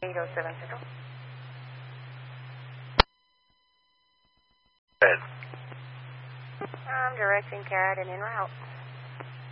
8070. Ed. I'm directing CAD and en route.